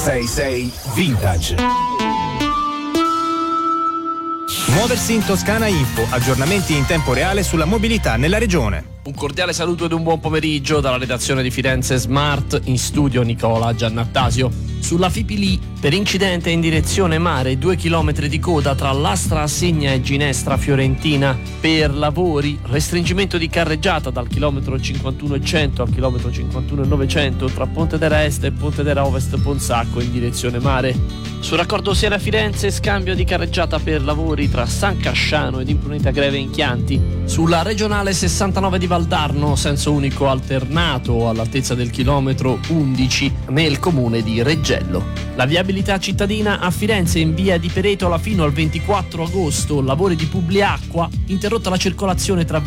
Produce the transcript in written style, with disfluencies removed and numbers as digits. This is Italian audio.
1066 Vintage. Muoversi in Toscana Info, aggiornamenti in tempo reale sulla mobilità nella regione. Un cordiale saluto ed un buon pomeriggio dalla redazione di Firenze Smart, in studio Nicola Giannattasio. Sulla Fipili, per incidente in direzione mare, 2 chilometri di coda tra Lastra a Signa e Ginestra Fiorentina. Per lavori, restringimento di carreggiata dal chilometro 51,100 al chilometro 51,900 tra Pontedera Est e Pontedera Ovest Ponsacco in direzione mare. Sul raccordo Siena Firenze, scambio di carreggiata per lavori tra San Casciano ed Imprunita Greve in Chianti. Sulla regionale 69 di Valdarno, senso unico alternato all'altezza del chilometro 11 nel comune di Reggello. La viabilità cittadina a Firenze in via di Peretola fino al 24 agosto, lavori di Publiacqua, interrotta la circolazione tra